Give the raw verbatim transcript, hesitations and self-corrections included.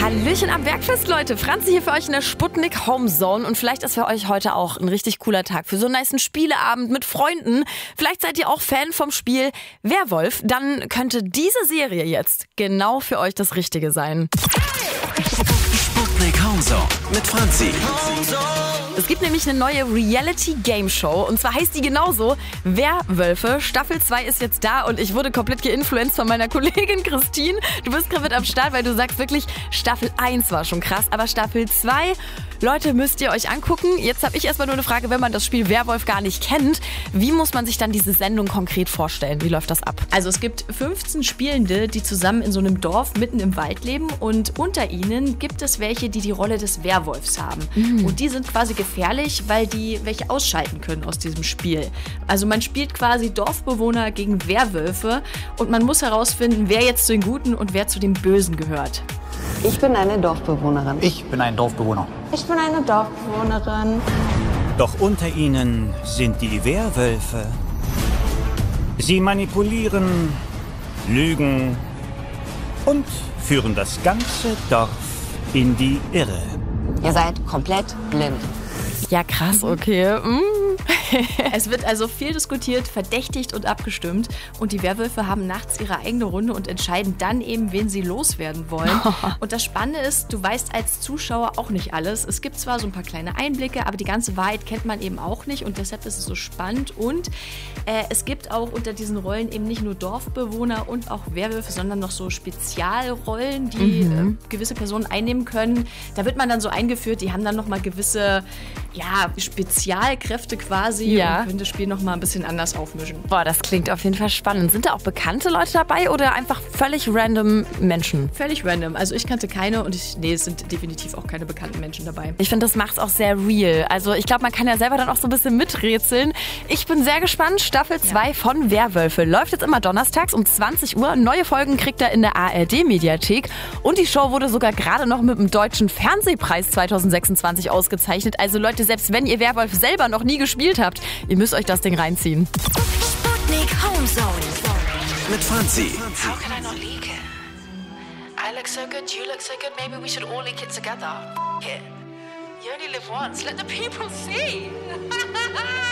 Hallöchen am Bergfest, Leute. Franzi hier für euch in der Sputnik Homezone. Und vielleicht ist für euch heute auch ein richtig cooler Tag für so einen nicen Spieleabend mit Freunden. Vielleicht seid ihr auch Fan vom Spiel Werwolf. Dann könnte diese Serie jetzt genau für euch das Richtige sein. Sputnik Homezone mit Franzi. Es gibt nämlich eine neue Reality-Game-Show und zwar heißt die genauso Werwölfe. Staffel zwei ist jetzt da und ich wurde komplett geinfluenced von meiner Kollegin Christine. Du bist gerade mit am Start, weil du sagst wirklich, Staffel eins war schon krass, aber Staffel zwei, Leute, müsst ihr euch angucken. Jetzt habe ich erstmal nur eine Frage, wenn man das Spiel Werwolf gar nicht kennt, wie muss man sich dann diese Sendung konkret vorstellen? Wie läuft das ab? Also es gibt fünfzehn Spielende, die zusammen in so einem Dorf mitten im Wald leben und unter ihnen gibt es welche, die die Rolle des Werwolfs haben. Mhm. Und die sind quasi gefährlich, weil die welche ausschalten können aus diesem Spiel. Also man spielt quasi Dorfbewohner gegen Werwölfe und man muss herausfinden, wer jetzt zu den Guten und wer zu den Bösen gehört. Ich bin eine Dorfbewohnerin. Ich bin ein Dorfbewohner. Ich bin eine Dorfbewohnerin. Doch unter ihnen sind die Werwölfe. Sie manipulieren, lügen und führen das ganze Dorf in die Irre. Ihr seid komplett blind. Ja, krass, okay. Mm. Es wird also viel diskutiert, verdächtigt und abgestimmt. Und die Werwölfe haben nachts ihre eigene Runde und entscheiden dann eben, wen sie loswerden wollen. Und das Spannende ist, du weißt als Zuschauer auch nicht alles. Es gibt zwar so ein paar kleine Einblicke, aber die ganze Wahrheit kennt man eben auch nicht. Und deshalb ist es so spannend. Und äh, es gibt auch unter diesen Rollen eben nicht nur Dorfbewohner und auch Werwölfe, sondern noch so Spezialrollen, die mhm. äh, gewisse Personen einnehmen können. Da wird man dann so eingeführt, die haben dann nochmal gewisse ja, Spezialkräfte quasi ja. und können das Spiel nochmal ein bisschen anders aufmischen. Boah, das klingt auf jeden Fall spannend. Sind da auch bekannte Leute dabei oder einfach völlig random Menschen? Völlig random. Also ich kannte keine und ich, nee, es sind definitiv auch keine bekannten Menschen dabei. Ich finde, das macht es auch sehr real. Also ich glaube, man kann ja selber dann auch so ein bisschen miträtseln. Ich bin sehr gespannt. Staffel zwei ja. von Werwölfe läuft jetzt immer donnerstags um zwanzig Uhr. Neue Folgen kriegt ihr in der A R D-Mediathek. Und die Show wurde sogar gerade noch mit dem Deutschen Fernsehpreis zwanzig sechsundzwanzig ausgezeichnet. Also Leute, selbst wenn ihr Werwolf selber noch nie gespielt habt, ihr müsst euch das Ding reinziehen. Sputnik Homezone mit Franzi. How can I not leak it? I look so good, you look so good, maybe we should all leak it together. F- it. You only live once, let the people see.